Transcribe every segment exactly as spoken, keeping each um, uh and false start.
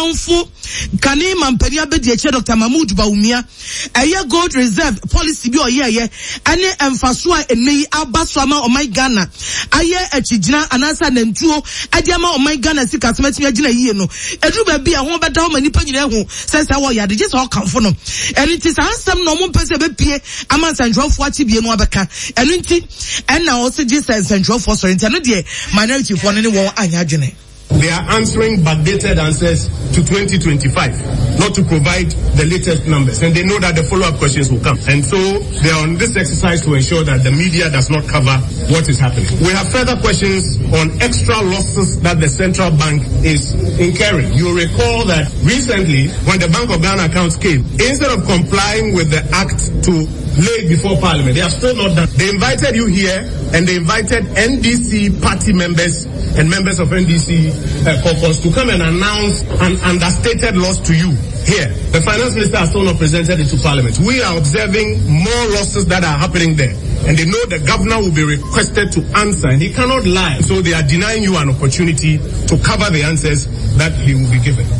Adonfu Kani Mampania Bediache Doctor Mahmoud Baumia Aya Gold Reserve Policy Bio Ye Ane Emfasua Ene Abaswama O my Ghana Aya Echijina Anasa Nentuo Adiama O my Ghana Sika Smeti Ajina Yeno Edu Baby a Womba Down Many Penny Hu says our yard just all come for no and it is handsome no one person be pie Aman Central for Tibi no Abaka and Unti and now also just Central for Sorrentino dear minority for any war Anyajene. They are answering backdated answers to twenty twenty-five, not to provide the latest numbers. And they know that the follow-up questions will come. And so they are on this exercise to ensure that the media does not cover what is happening. We have further questions on extra losses that the central bank is incurring. You'll recall that recently, when the Bank of Ghana accounts came, instead of complying with the act to lay it before Parliament, they have still not done. They invited you here, and they invited N D C party members and members of N D C uh, caucus to come and announce an understated loss to you here. The finance minister has still not presented it to Parliament. We are observing more losses that are happening there. And they know the governor will be requested to answer, and he cannot lie. So they are denying you an opportunity to cover the answers that he will be given.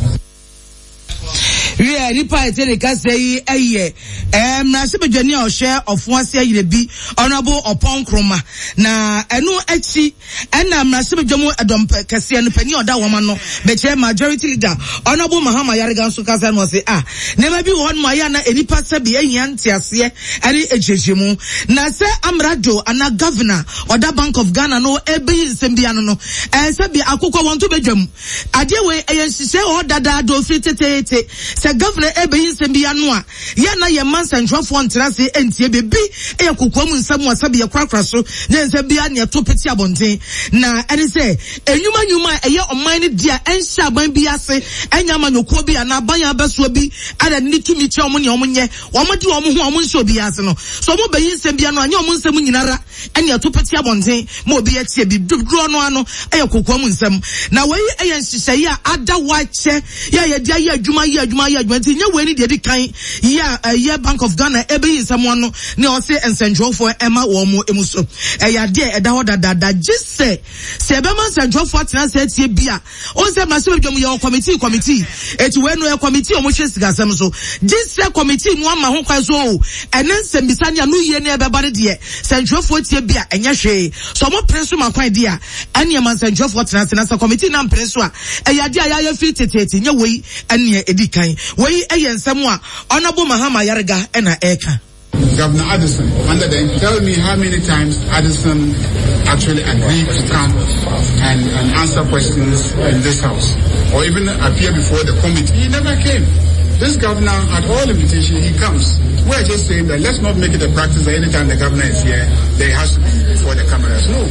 Yeah, nipa etele kase yi eye eh mrasebedwani a ohwe ofoase ayire bi honorable Opon Kroma na enu achi ena mrasebedwamu edom kase no pani oda woma no be che majority leader honorable Mahama Yarega so kase no say ah nema bi won mo aya na enipa sabi ehia ntiase ene ejejemu na se amrado ana governor oda Bank of Ghana no ebi nsembia no no eh sabi akokọ won to bedwam ade we eyenhise o dada do fitete the governor ebe yinsembia no a ya na ye man central for ntrase entie bebi e kokomu nsam asabe ye kwakra so ne nsembia ne to peti abonten na ene se enyuma nyuma eye oman ne dia enhya aban bi ase enya manyokuo bi ana aban abeso bi ada ni tumi che omo ne omo nye omo di omo ho omo nso bi ase no so omo be yinsembia no anya omo nsam nyinara ene to peti abonten ma obi etie bi dudro no ano eye kokomu nsam na wey eye nhyehyɛ ya ada wache ya ye dia ye adwuma ye adwuma ye adwuma tinye we ni de kan ya ya Bank of Ghana ebe yin someone no ne o se ensentro for ema wo mo emuso e ya de e da ho dada gise se ebe man central for tena se tie bia o se ma se dwom ye committee committee eti we no e committee o mo hwe sigasem so gise committee no ama ho kwan so o ene nsembisa ne anu ye ne ebe ba de de central for tie bia enye hwe so mo prince ma kwan de a ene man central for tena se na committee na prince a e ya de ya ya fit tete nye we ene edi kan we eye nsem a honorable Mahama Yarega ena eka Governor Addison, under the tell me how many times Addison actually agreed to come and, and answer questions in this house or even appear before the committee. He never came. This governor, at all invitation, he comes. We're just saying that let's not make it a practice that anytime the governor is here, there has to be before the cameras. No.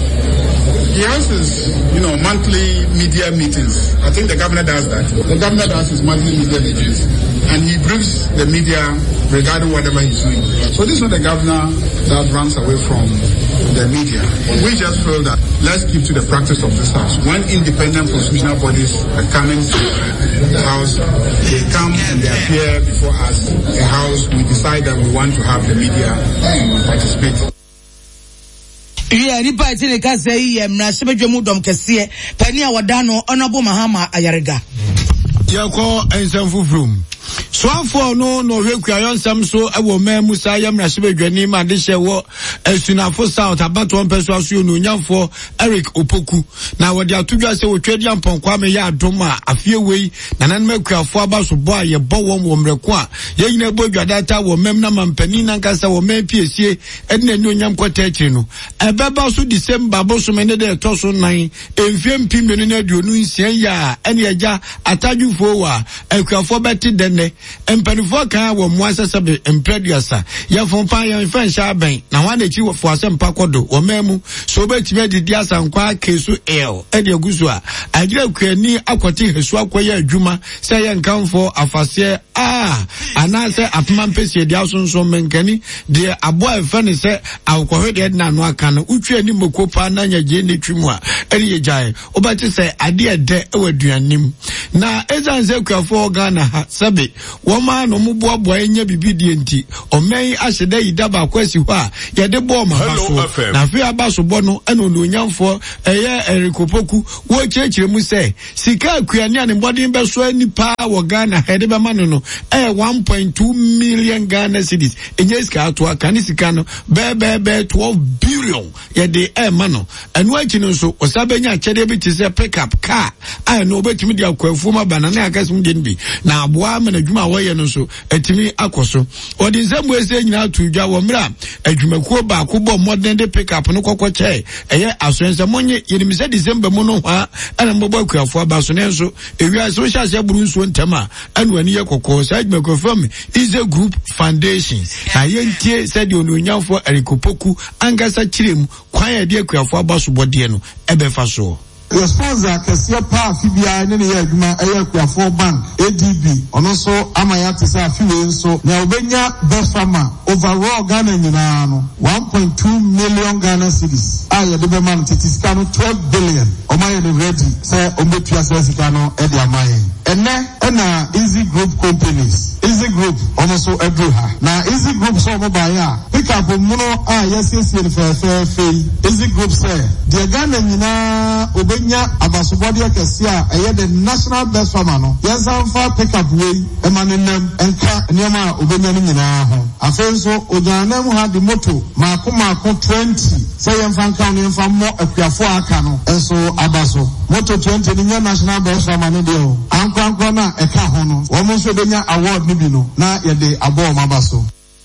He has his, you know, monthly media meetings. I think the governor does that. The governor does his monthly media meetings. And he briefs the media regarding whatever he's doing. So this is not the governor that runs away from the media. We just feel that let's keep to the practice of this house. When independent constitutional bodies are coming to the house, they come and they appear before us, the house, we decide that we want to have the media participate. Yeah, ni pa etene ka sei ye mrasebedwemu dom kese pani a wadano honorable Mahama Yarega. Yako ensamfufrum. So for no no hwekwayon sam so ewo memu sa ya mrasebedwani ma de hyewo esunafo south abato mpeso aso no nyamfo Eric Opoku na wode atodwa se wotwadi amponkwa me ya adom a afie wei na nan makuafo abaso bo a ye bo wom wo mreko a ye nyina bodwa data wo mem na mampani na nkasa wo mem piesie edna nyu nyam kwata akiri no ebeba so December boso me ne de toso nan emfie mpimenu na aduonu nsia ya ene agya atadwufo wa akuafo beti denne empanifo kan wo moasese be empreduasa ya fompa ya fansha ben na wan echi fo asempa kodo wo memu so betime didi asankwa kesu el ede agusu a agira kwani akwoti hesu akoya adwuma se ye nkanfo afase ah anase apmampese dia sonso menkani de abo afane se awkohwe de na no aka no utwe ni mokopa na nyaje ne twimu a ene ye jae obati se ade ede ewaduanim na ezanse kwafo Ghana ha sabe woma no mo boa boa enya bibi die nti omen ahyeda yi daba kwasi ho a ye de bo ma baso na fe abaso bo no ena ononyamfo eye erikopoku wo chechire mu se sika akuane ane bodin beso anipa wo Ghana hede be ma no no eh one point two million Ghana cedis enye sika ato aka ni sika no be be be twelve billion ye de eh ma no enu achi no so osabenya chede bi ti se pick up car ai no betimi dia kwafu ma bana na akasum de bi na aboa ma na dwuma wo ye no so etimi akoso odi nsamu ese nyina to dwa wo mra adwumakuo ba ko bo modern de pick up no kokko che eye asoense monye yenim se December mu no ha ana mbobɔ kwafu abaso ne nso ewia so sha se buru nso ntama anu ani ye kokko sa adwumakuo fam is a group foundation na yentie se de ononyamfo erikopoku angasa kirem kwan ya de kwafu abaso bode no ebefa so your sponsor Kesia Pa Fibia ne ne adwuma eya Kuafo Bank A D B ono so amaya tesa afiwe nso na obenya best farmer overall Ghana nyina no one point two million Ghana cedis aye de be man titisika no twelve billion omaye ne ready say ometua sika no e de amaye ene ena Easy Group companies Easy Group ono so eduha na Easy Group so mo ba ya pick up muno a yesiesie ne fe fe fe Easy Group say de Ghana nyina obe nya abasobodi akesia eye the national best farmer no yesanfa pick up way emanenem enka niema obenya ni nyina ho afenso ojanam ha di moto maako maako twenty say yemfa nka no yemfa mo akuafo aka no enso abaso moto twenty ni nya national best farmer no dio ankwankwa na eka ho no wo mo so benya award ni bi no na ye de abo mabaso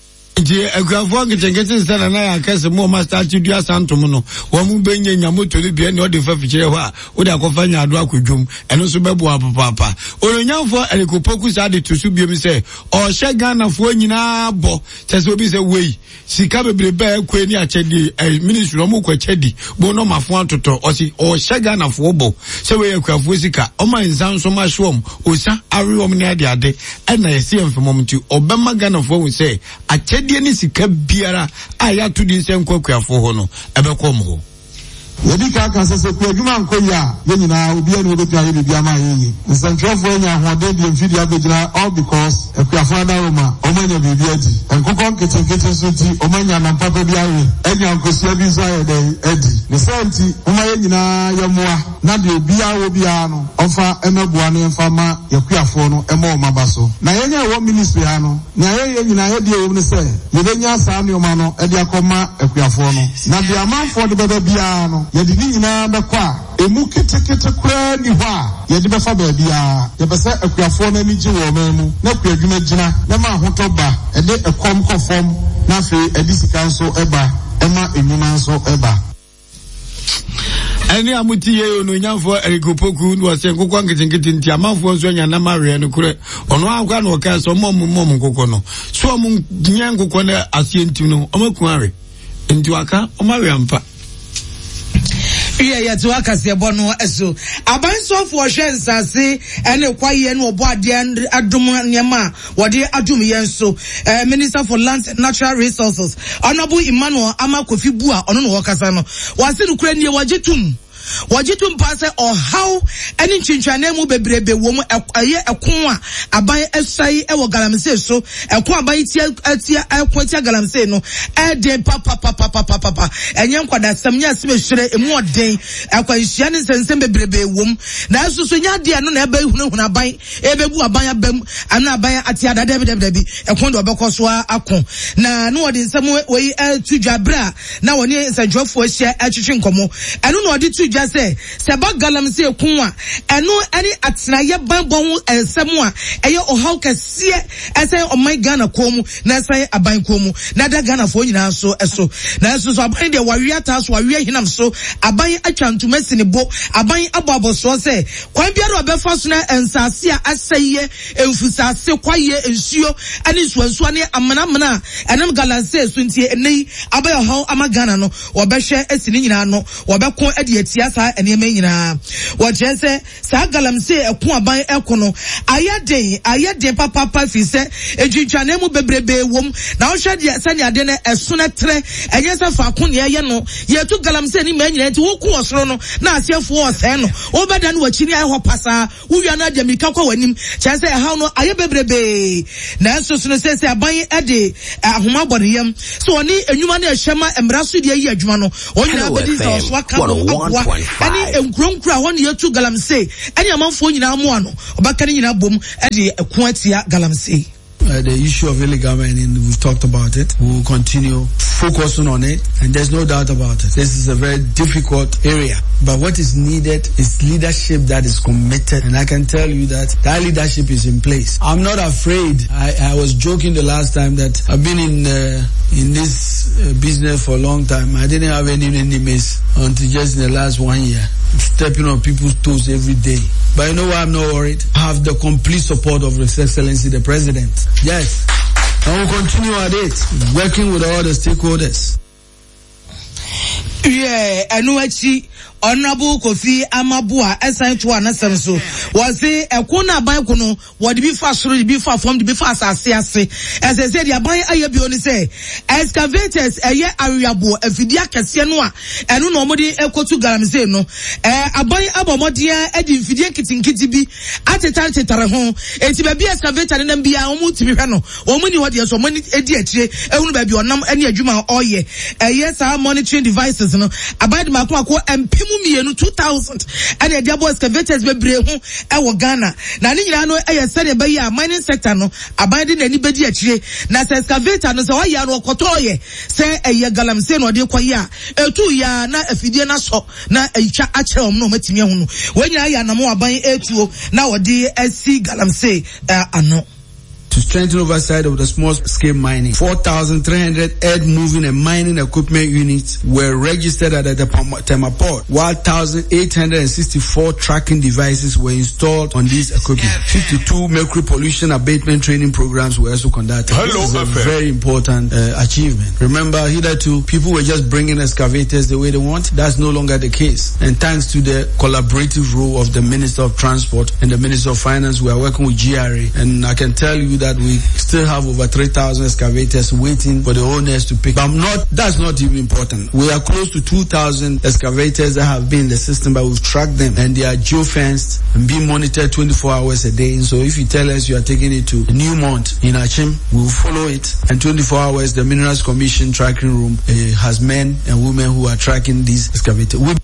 je agrafo ngitengete sana na ya kase mo master tudua santom no wo mu benye nyamoto le bia ne o de fa fikire ho a o de akofa nya ado akwadwum eno so bebo apapa onyanfo erikopoku sa de tusu biem se o hye Ghana fo nyina bo tese obi se wei sika bebrebe akwa ni achedi ministry no mo kwa chedi bo no mafo atoto o si o hye Ghana fo bo se wei akwafo sika o man zanso ma hwom osa awewom ne ade ade ena yesi emfemom ti obema Ghana fo hu se achedi die ni sika biara aya to di nsen kwakuafo ho no ebekɔ mo yedi ka ka sese ku adwuma nkoya ye nyina obi ani obi pia ye bia ma ye nsentrofo anya hode bi mfidi abegyina all because akuafo adawoma omanya bibi adi enkokɔ nketenkete so ti omanya na papa bi awe anya nkosia bi so aye den adi ne senti oma ye nyina ye moa na de obi awo bia no ofa emeboa no emfa ma yakuafo no ema o mabaso na ye nya wo ministry ha no na ye ye nyina ye de wo ne se ye de nya saa ne o ma no e de akoma akuafo no na de amanfo de bebe bia no yedi ni nyina bekwa emu ketekete kura ni ho a yedi befa ba bia ye bese akuafo na ni ji wo mamu na akuadwuma gina na ma hoto ba e de ekom kofom na fe edisika nso eba ema enyuma nso eba ani amuti ye ononyamfo erikopoku no se nkokwa nketenkete nti amanfo nso nya na mare no kure ono akwa no ka so mom mom nkokɔ no so mom nya nkokɔ na asientim no omaku are nti waka omare ampa Iya ya tuwa kasi ya bono eso. Abanso for nsase ene kwaye no obo ade adum nyema wode adum yenso. Uh, Minister for Land and Natural Resources Honorable Emmanuel Amakofi Bua ono no wakasa no. Wase no kura nie wajitum. Wajitu mpase o how any chinchane mu bebrebe wo mu eye ekon a aban esai e wo galamse so ekon aban tia atia ekon tia galamse no e de papa papa papa papa enye nkwada samnya asime hwere emu oden ekon hia ne sensem bebrebe wo mu na so so nya de no na ebe hunu hunu aban ebebu aban abam ana aban atia dada bi dada bi ekon de obekoso akon na no odi nsem we tudwabra na woni nsanjofo ahia atwetwe nkomo eno no odi tu just say seba galamse kunwa eno ani atinaye banbon ensemu a eye ohaw kase ese o my Ghana komu na sai aban komu na da Ghana fo nyina so eso na so so aban de wawie ata so wawie hinam so aban atwantuma sinebo aban aboabo so se kwan biara obefa so na ensase a aseye enfusase kwaye ensuo ani suansuo ne amana amana enam galamse so ntie enei aban ohaw ama Ghana no obehwe esini nyina no obekon ade atia tia saa enema nyina wo kire se saa galamsey eko aban eko no ayade ayade papa papa fi se edwitwane mu bebrebe wom na wo hwe de sani ade ne eso ne tre enye se fa ko ne ye no ye tu galamsey ni ma nyina nti wo ku osoro no na asiefo o se no wo beda no wachi ni ai ho pasa wo wia na de mika kwa wanim kire se ha no aye bebrebe na eso so no se se aban ede ahoma bodeyam so oni enwuma na ehwema emra so de yi adwuma no onyina bedi so so aka akwa ani enkronkra ho ne yetu galamsey ani amanfo nyina mo ano obaka ni nyina bom ede eko atia galamsey. Uh, the issue of illegal mining, we've talked about it. We will continue focusing on it, and there's no doubt about it. This is a very difficult area, but what is needed is leadership that is committed, and I can tell you that that leadership is in place. I'm not afraid. I, I was joking the last time that I've been in uh, in this uh, business for a long time. I didn't have any enemies until just in the last one year. Stepping on people's toes every day. But you know why I'm not worried? I have the complete support of His Excellency the President. Yes. And we'll continue at it, working with all the stakeholders. Yeah, anuachi Honorable Kofi Amabua esan to anasem so was say ekona aban ko no wodi bi fa soro di bi fa form di bi fa asase ase ese se di aban aye bi oni say excavators eye ariabo afidi akese no a eno no mo di ekotu galamsey no eh aban abomodia e di fidi nkitinkiti bi atetare tetare ho enti ba bi excavator ne bia o mu timi hwe no o mu ni ho de so mo ni edi akire ehunu ba bi onam ene adwuma oye eye sa monitoring devices no aban de mako akọ empim mienu two thousand and the diabo excavators bebre hu e wo Ghana na ni nyina no e yese de bayi a mining sector no abande na ni bedi akire na se excavator no se wa ya no kotoye se eye galamsey no de kwaye a etu ya na afidie na so na eitwa akire om no matimi hu no we nyina ya na mo aban etuo na wo de asi galamsey ano. To strengthen oversight of the small-scale mining, four thousand three hundred earth-moving and mining equipment units were registered at the Tema Port, while one thousand eight hundred sixty-four tracking devices were installed on these equipment. fifty-two mercury pollution abatement training programs were also conducted. Hello, this is a very important uh, achievement. Remember, hitherto, people were just bringing excavators the way they want. That's no longer the case. And thanks to the collaborative role of the Minister of Transport and the Minister of Finance, we are working with G R A. And I can tell you that that we still have over three thousand excavators waiting for the owners to pick. But not, that's not even important. We are close to two thousand excavators that have been in the system, but we've tracked them and they are geo-fenced and being monitored twenty-four hours a day. So if you tell us you are taking it to Newmont in Achim, we'll follow it. And twenty-four hours, the Minerals Commission tracking room uh, has men and women who are tracking these excavators. We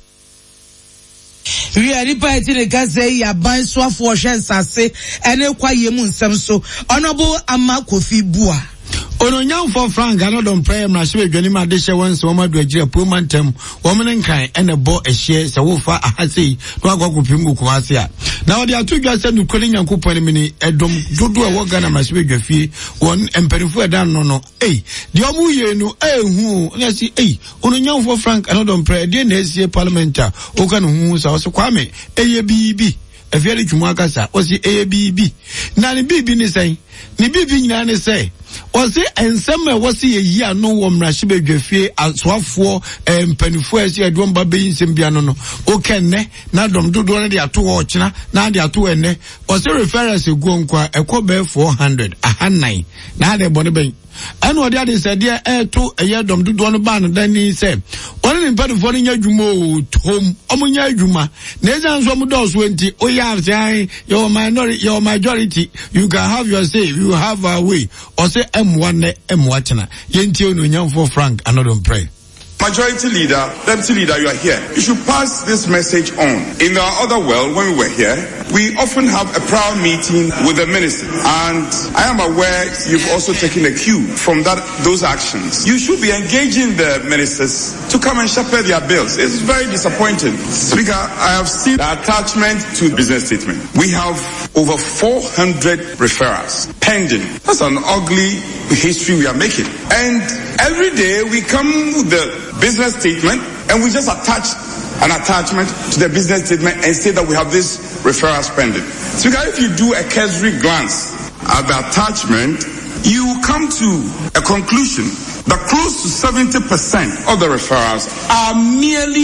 we are nipa eti ne gaze ya ban so afo hwe nsase ene kwaye mu nsem so Honorable Ama Kofi Bua Ononyamfo Frank anodon prayer mrahye adwani ma de hye won se wo madu agire promantem wo men kan ene bo ehye se wo fa ahase no agwakopim gukwase a na wo de atodwa se nukole nyankopon mi ni edom dodo e wo Ghana mrahye adwafie won emperifo edan no no eh de omu ye no ehu na si eh ononyamfo Frank anodon prayer de na esie parliamenta o kan hu sa wo se kwame eye bibi efiere twumu akasa o si eye bibi na ne bibi ni sen ni bibi nyina ne sei Ose enseme wose ye yi ano wo mrahye bedwafie aswafo empanifo ase adwom ba beyin sembia no no okenne na dom dodo ne de ato wo kina na de ato enne ose reference guonkwa ekobe four hundred ahannan na de bone ben anu ode ade se de eto eye dom dodo no ba no dani se one ne mpanifo ne nya dwuma o tom omunya adwuma na ezan so mu do so enti oya say your minority your majority you can have your say you have a way ose M one M watching Yenti Ononyamfo Frank another pray. Majority leader, deputy leader, you are here. You should pass this message on. In our other world, when we were here, we often have a proud meeting with the minister. And I am aware you've also taken a cue from that those actions. You should be engaging the ministers to come and shepherd their bills. It's very disappointing. Speaker, I have seen the attachment to business statement. We have over four hundred referrals pending. That's an ugly history we are making. And every day we come with the business statement and we just attach an attachment to the business statement and say that we have this referral spending. So if you do a cursory glance at the attachment, you come to a conclusion that close to seventy percent of the referrals are merely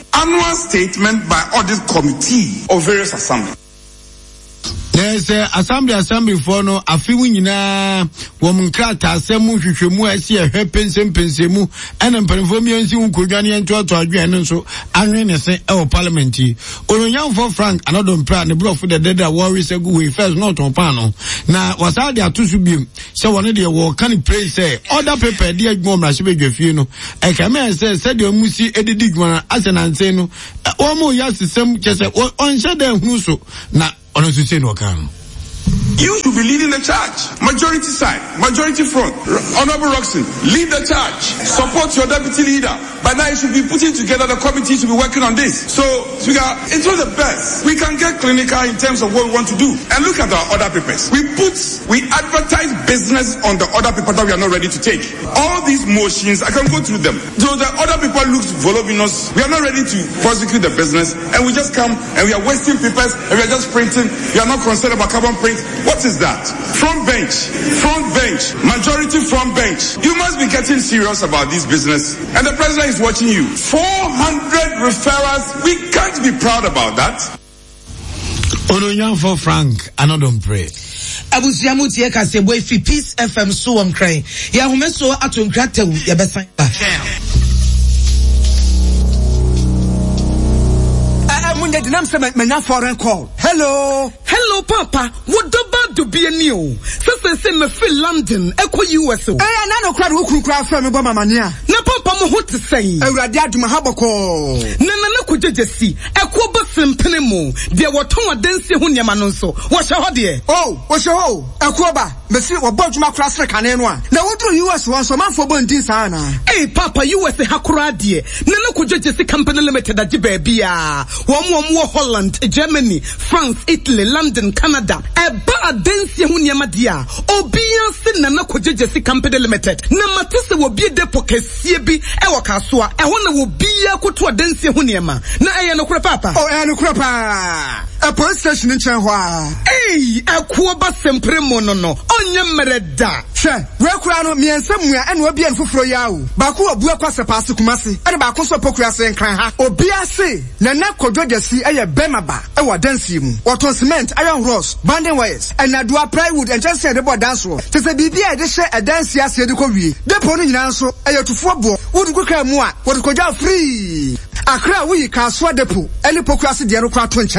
annual statement by audit committee of various assemblies. There's a assembly assembly for no afiwu nyina wom nkrata asemu hwehwemu asi ehwe pensem pensemu ena mpanfo miensi nkodwane ento ato adwen nso anwe ne se e parliament yi Onyanfo Frank anodom pra ne brofo de deda worry say go we first not on pan na wasade atosu biem se woni de wo kan pray say order paper de adwuma mrahye bedwafie no e ka me say say de musi edidi dwuma asenanse no o mo ya sisem kese on shede hunu so na ono su say no kan. You should be leading the charge. Majority side, majority front. Honorable Roxon, lead the charge. Support your deputy leader. By now you should be putting together the committee to be working on this. So, Speaker, it was the best. We can get clinical in terms of what we want to do. And look at our other papers. We put, we advertise business on the other paper that we are not ready to take. All these motions, I can go through them. So the other paper looks voluminous. We are not ready to prosecute the business. And we just come and we are wasting papers and we are just printing. We are not concerned about carbon print. What is that? Front bench, front bench, majority front bench. You must be getting serious about this business. And the president is watching you. four hundred referrals. We can't be proud about that. Onyanfo Frank, another pray. Abusiamu tie kase boy fi Peace F M so on cry. Ya home so ato nkratewu ya besan. Munde dinam se menya foreign call. Hello. Hello papa. What about to be a new? So say me feel London, eko U S O. Eh na no kra wo kunkura fra me bo mama nia. Na papa mo ho te say. Awurade aduma haboko. Na na na kujejesi. Eko ba sempene mo. De woton adansi ho niam no nso. Wo hye ho de. Oh, wo hye ho. Eko ba. Me si wo bodwuma kra sre kane no a. Na wodru U S won so manfo bo ndin sa na. Eh papa U S hakura de. Na na kujejesi company limited aje ba bia. Wo Holland, Germany, France, Italy, London, Canada. Eba adansi ho niam dia. Obia se na na kujejesi company limited. Na matese wo bie depo kesie bi e wo kasoa. E ho na wo bia koto adansi ho niam. Na eye no kura papa. Oh, eye no kura pa. A police station in Chenhua. Hey, a kuoba sempre mono no. Onye mereda. She, we kura no miensem ya ene obi en foforo yawo. Ba ko obu akwase paase kumase. Ene ba ko so pokura se nkran ha. Obi ase na na kodwodesi eye bemaba e wa dansi mu. Waton cement, iron rods, banding wires, and na dua plywood and just say the board dance ro. Te se bibia e de hye e dansi ase de ko wie. Depo no nyina nso eye tufo bo. Wodu ko ka mu a, wodu ko ja free. Akra wi ka so depo. Ene pokura se de no kwa to